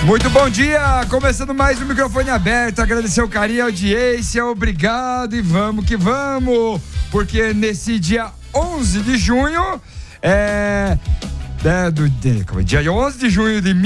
Muito bom dia, começando mais um microfone aberto, agradecer o carinho e a audiência, obrigado e vamos que vamos, porque nesse dia 11 de junho, dia 11 de junho de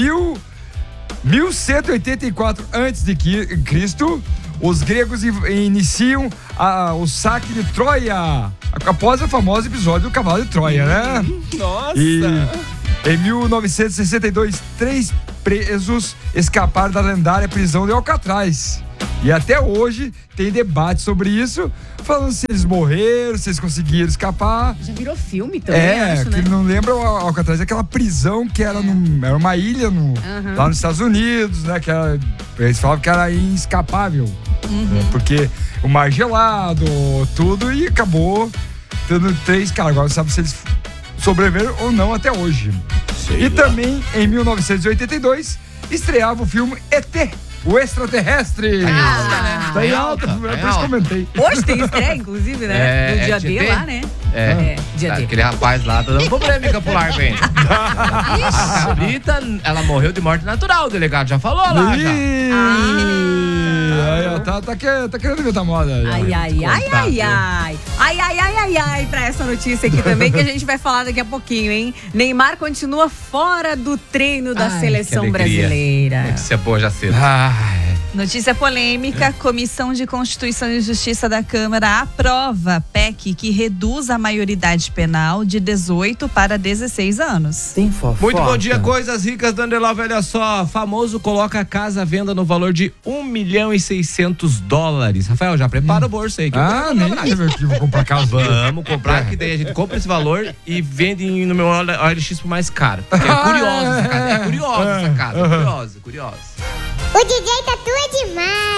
1184 a.C., os gregos iniciam o saque de Troia, após o famoso episódio do cavalo de Troia, né? Nossa! E em 1962, 3 presos escaparam da lendária prisão de Alcatraz. E até hoje tem debate sobre isso, falando se eles morreram, se eles conseguiram escapar. Já virou filme também, acho, né? Que não lembra o Alcatraz, aquela prisão que era, era uma ilha lá nos Estados Unidos, né? Eles falavam que era inescapável, né, porque o mar gelado, tudo, e acabou tendo 3 caras. Agora sabe se eles sobreviveram ou não até hoje. E também, em 1982, estreava o filme E.T., o Extraterrestre. Tá em alta, por isso comentei. Hoje tem estreia, inclusive, né? No dia D lá, né? Dia D. Aquele rapaz lá tá dando polêmica pro lar, velho. A cabrita, ela morreu de morte natural, o delegado já falou lá, já. Aí, ó, tá querendo inventar moda. Ai, pra essa notícia aqui também, que a gente vai falar daqui a pouquinho, hein? Neymar continua fora do treino da seleção brasileira. Notícia boa já cedo. Notícia polêmica, Comissão de Constituição e Justiça da Câmara aprova PEC que reduz a maioridade penal de 18 para 16 anos. Tem fofoca. Muito bom dia, coisas ricas da Andelove, olha só, famoso coloca a casa à venda no valor de $1.600.000. Rafael, já prepara o bolso aí. Nem vou comprar casa. Vamos comprar, que daí a gente compra esse valor e vende no meu OLX por mais caro. Porque é curioso essa casa, curiosa. O DJ Tatu é demais.